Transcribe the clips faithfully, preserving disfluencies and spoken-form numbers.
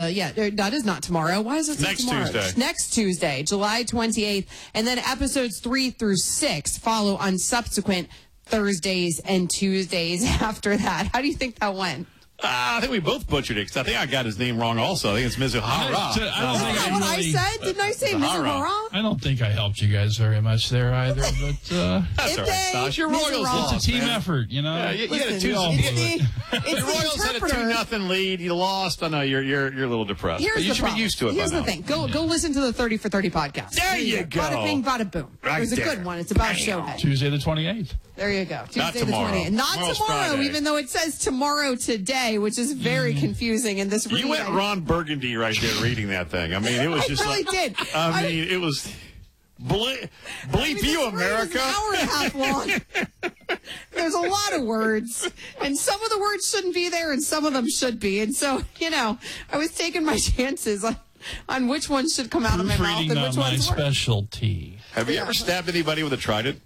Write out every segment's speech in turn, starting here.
uh, yeah, that is not tomorrow. Why is it Next tomorrow? Tuesday. Next Tuesday, July twenty-eighth. And then episodes three through six follow on subsequent Thursdays and Tuesdays after that. How do you think that went? Uh, I think we both butchered it, because I think I got his name wrong also. I think it's Mizuhara. I don't Is think that I what really- I said? Didn't I say Mizuhara? I don't think I helped you guys very much there either, but uh, That's all right, Stas. Your Royals Mizuhara. lost, it's a team man. effort, you know. Yeah, you, you had a Listen, two. it's you- the, it's the the Royals had a two interpreter. nothing lead. You lost. I know you're you're you're a little depressed. Here's but you the should problem. be used to it. Here's by the now. thing. Go go listen to the thirty for thirty podcast. There you go. Bada bing, bada boom. Right it was a there. good one. It's about Bam. Shohei. Tuesday the twenty-eighth. There you go. Tuesday Not the tomorrow. twentieth. Not Tomorrow's tomorrow, Friday. even though it says tomorrow today, which is very confusing in this read. You went Ron Burgundy right there reading that thing. I mean, it was I just really like, did. I I- mean, it was ble- bleep you, This read was America. an hour and a half long. There's a lot of words, and some of the words shouldn't be there, and some of them should be. And so, you know, I was taking my chances on, on which ones should come out of my mouth Proofreading and not which my ones weren't. specialty. Have you ever stabbed anybody with a trident?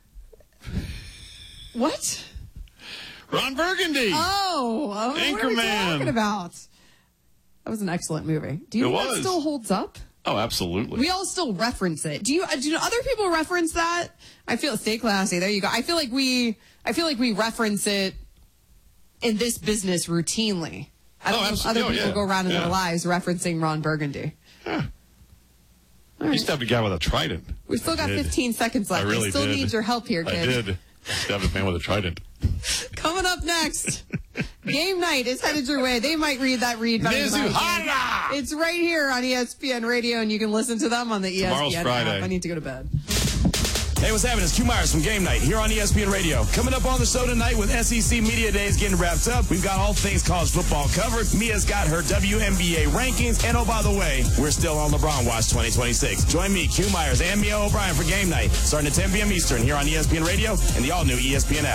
What? Ron Burgundy. Oh, uh, what are we Anchorman. talking about? That was an excellent movie. Do you It think that was. still holds up? Oh, absolutely. We all still reference it. Do you? uh, Do other people reference that? I feel stay classy. There you go. I feel like we. I feel like we reference it in this business routinely. I don't Oh, know if absolutely. other Oh, people yeah. go around in Yeah. their lives referencing Ron Burgundy. You stabbed a guy with a trident. We've still got I did. fifteen seconds left. I really still did. need your help here, I kid. did. Stabbed a man with a trident. Coming up next, game night is headed your way. They might read that read better than I can. Mizuhara! It's right here on E S P N Radio, and you can listen to them on the E S P N Tomorrow's app. Friday. I need to go to bed. Hey, what's happening? It's Q Myers from Game Night here on E S P N Radio. Coming up on the show tonight with S E C Media Days getting wrapped up. We've got all things college football covered. Mia's got her W N B A rankings. And oh, by the way, we're still on LeBron Watch twenty twenty-six. Join me, Q Myers, and Mia O'Brien for Game Night starting at ten p.m. Eastern here on E S P N Radio and the all-new E S P N app.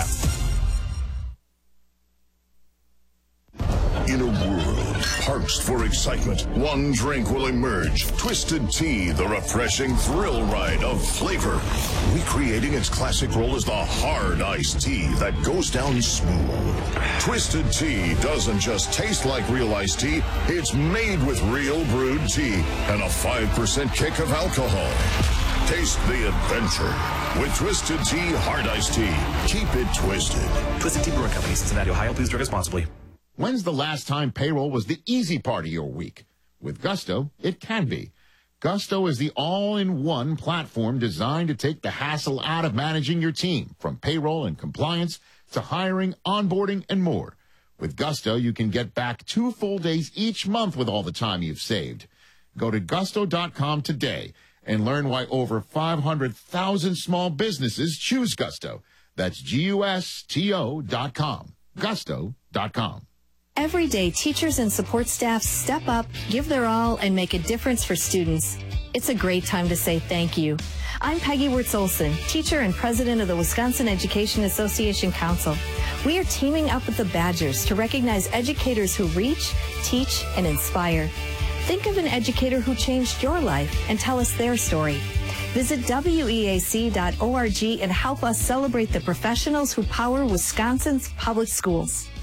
In a world parched for excitement, one drink will emerge. Twisted Tea, the refreshing thrill ride of flavor. Recreating its classic role as the hard iced tea that goes down smooth. Twisted Tea doesn't just taste like real iced tea, it's made with real brewed tea and a five percent kick of alcohol. Taste the adventure with Twisted Tea Hard Iced Tea. Keep it twisted. Twisted Tea Brewing Company, Cincinnati, Ohio. Please drink responsibly. When's the last time payroll was the easy part of your week? With Gusto, it can be. Gusto is the all-in-one platform designed to take the hassle out of managing your team, from payroll and compliance to hiring, onboarding, and more. With Gusto, you can get back two full days each month with all the time you've saved. Go to gusto dot com today and learn why over five hundred thousand small businesses choose Gusto. That's G U S T O dot com. gusto dot com. Every day, teachers and support staff step up, give their all, and make a difference for students. It's a great time to say thank you. I'm Peggy Wirtz-Olson, teacher and president of the Wisconsin Education Association Council. We are teaming up with the Badgers to recognize educators who reach, teach, and inspire. Think of an educator who changed your life and tell us their story. Visit W E A C dot org and help us celebrate the professionals who power Wisconsin's public schools.